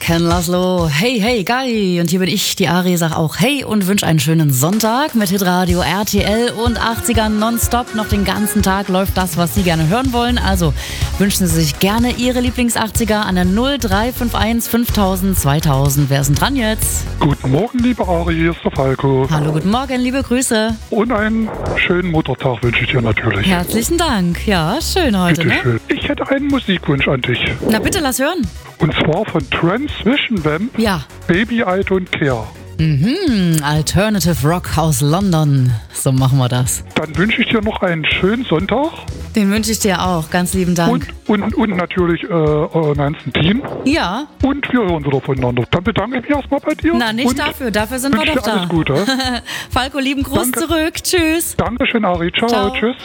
Ken Laszlo. Hey, hey, geil. Und hier bin ich, die Ari, sag auch hey und wünsche einen schönen Sonntag mit Hitradio RTL und 80er nonstop. Noch den ganzen Tag läuft das, was Sie gerne hören wollen. Also wünschen Sie sich gerne Ihre Lieblings-80er an der 0351 5000 2000. Wer ist denn dran jetzt? Guten Morgen, liebe Ari, hier ist der Falco. Hallo, guten Morgen, liebe Grüße. Und einen schönen Muttertag wünsche ich dir natürlich. Herzlichen Dank. Ja, schön heute, Bitte ne? schön. Ich hätte einen Musikwunsch an dich. Na bitte, lass hören. Und zwar von Transmission Vamp, Ja. Baby I Don't Care. Alternative Rock aus London. So machen wir das. Dann wünsche ich dir noch einen schönen Sonntag. Den wünsche ich dir auch. Ganz lieben Dank. Und natürlich euren ganzen Team. Ja. Und wir hören wieder voneinander. Dann bedanke ich mich erstmal bei dir. Na, nicht und dafür. Dafür sind wir wünsche doch dir da. alles Gute. Falco, lieben Gruß Danke. zurück. Tschüss. Dankeschön, Ari. Ciao. Ciao. Tschüss.